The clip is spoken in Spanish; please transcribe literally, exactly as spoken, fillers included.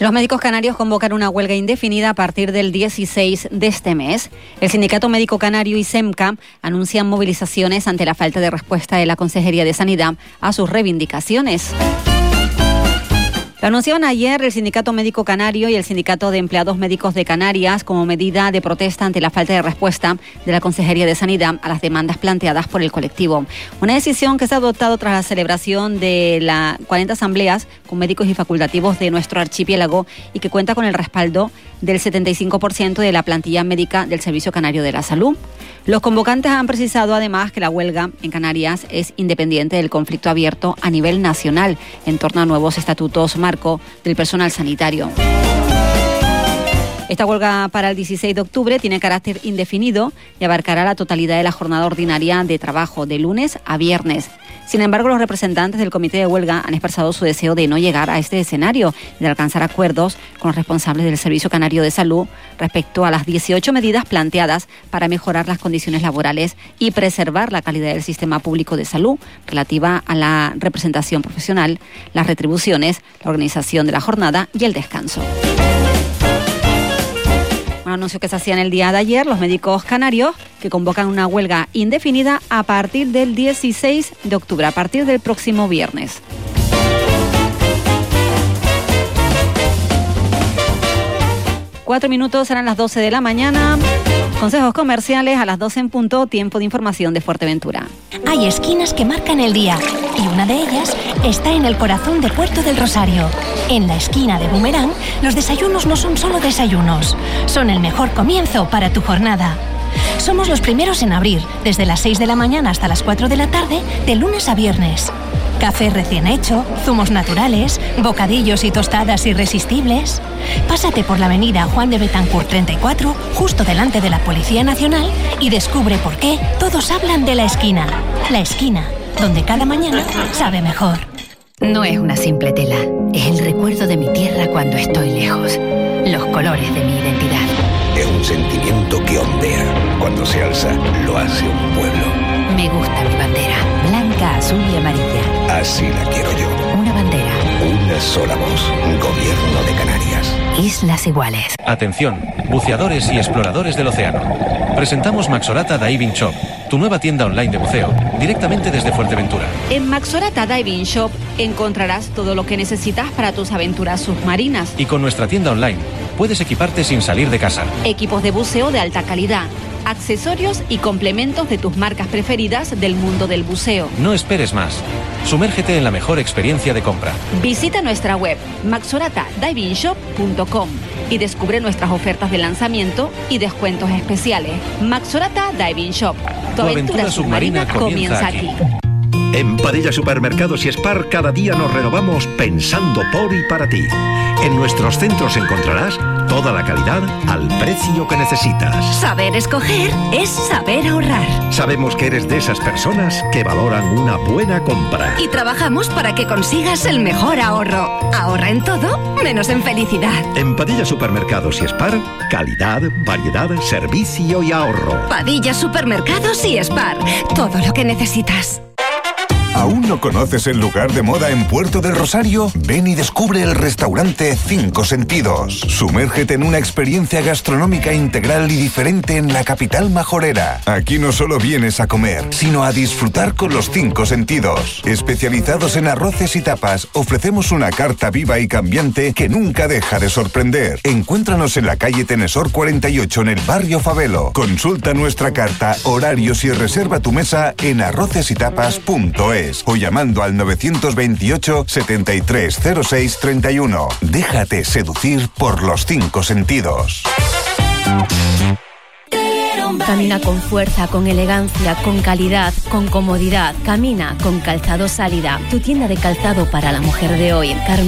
Los médicos canarios convocan una huelga indefinida a partir del dieciséis de este mes. El Sindicato Médico Canario y SEMCA anuncian movilizaciones ante la falta de respuesta de la Consejería de Sanidad a sus reivindicaciones. Lo anunciaban ayer el Sindicato Médico Canario y el Sindicato de Empleados Médicos de Canarias como medida de protesta ante la falta de respuesta de la Consejería de Sanidad a las demandas planteadas por el colectivo. Una decisión que se ha adoptado tras la celebración de las cuarenta asambleas con médicos y facultativos de nuestro archipiélago y que cuenta con el respaldo del setenta y cinco por ciento de la plantilla médica del Servicio Canario de la Salud. Los convocantes han precisado además que la huelga en Canarias es independiente del conflicto abierto a nivel nacional en torno a nuevos estatutos marco del personal sanitario. Esta huelga para el dieciséis de octubre tiene carácter indefinido y abarcará la totalidad de la jornada ordinaria de trabajo de lunes a viernes. Sin embargo, los representantes del comité de huelga han expresado su deseo de no llegar a este escenario y de alcanzar acuerdos con los responsables del Servicio Canario de Salud respecto a las dieciocho medidas planteadas para mejorar las condiciones laborales y preservar la calidad del sistema público de salud relativa a la representación profesional, las retribuciones, la organización de la jornada y el descanso. Un anuncio que se hacía en el día de ayer, los médicos canarios que convocan una huelga indefinida a partir del dieciséis de octubre, a partir del próximo viernes. Cuatro minutos, serán las doce de la mañana. Consejos comerciales a las doce en punto, tiempo de información de Fuerteventura. Hay esquinas que marcan el día y una de ellas está en el corazón de Puerto del Rosario. En la esquina de Boomerang, los desayunos no son solo desayunos, son el mejor comienzo para tu jornada. Somos los primeros en abrir, desde las seis de la mañana hasta las cuatro de la tarde, de lunes a viernes. Café recién hecho, zumos naturales, bocadillos y tostadas irresistibles. Pásate por la avenida Juan de Betancourt treinta y cuatro, justo delante de la Policía Nacional, y descubre por qué todos hablan de la esquina. La esquina, donde cada mañana sabe mejor. No es una simple tela, es el recuerdo de mi tierra cuando estoy lejos. Los colores de mi identidad. Es un sentimiento que ondea. Cuando se alza, lo hace un pueblo. Me gusta mi bandera, blanca, azul y amarilla. Así la quiero yo. Una bandera. Una sola voz. Gobierno de Canarias. Islas iguales. Atención, buceadores y exploradores del océano. Presentamos Maxorata Diving Shop, tu nueva tienda online de buceo, directamente desde Fuerteventura. En Maxorata Diving Shop encontrarás todo lo que necesitas para tus aventuras submarinas. Y con nuestra tienda online, puedes equiparte sin salir de casa. Equipos de buceo de alta calidad, accesorios y complementos de tus marcas preferidas del mundo del buceo. No esperes más. Sumérgete en la mejor experiencia de compra. Visita nuestra web maxorata diving shop punto com y descubre nuestras ofertas de lanzamiento y descuentos especiales. Maxorata Diving Shop. Tu, tu aventura, aventura submarina, submarina comienza aquí. aquí. En Padilla Supermercados y Spar cada día nos renovamos pensando por y para ti. En nuestros centros encontrarás toda la calidad al precio que necesitas. Saber escoger es saber ahorrar. Sabemos que eres de esas personas que valoran una buena compra. Y trabajamos para que consigas el mejor ahorro. Ahorra en todo, menos en felicidad. En Padilla Supermercados y Spar, calidad, variedad, servicio y ahorro. Padilla Supermercados y Spar, todo lo que necesitas. ¿Aún no conoces el lugar de moda en Puerto del Rosario? Ven y descubre el restaurante Cinco Sentidos. Sumérgete en una experiencia gastronómica integral y diferente en la capital majorera. Aquí no solo vienes a comer, sino a disfrutar con los cinco sentidos. Especializados en arroces y tapas, ofrecemos una carta viva y cambiante que nunca deja de sorprender. Encuéntranos en la calle Tenesor cuarenta y ocho en el barrio Favelo. Consulta nuestra carta, horarios y reserva tu mesa en arroces y tapas punto es. O llamando al novecientos veintiocho, setenta y tres cero seis treinta y uno. Déjate seducir por los cinco sentidos. Camina con fuerza, con elegancia, con calidad, con comodidad. Camina con Calzado Sálida, tu tienda de calzado para la mujer de hoy.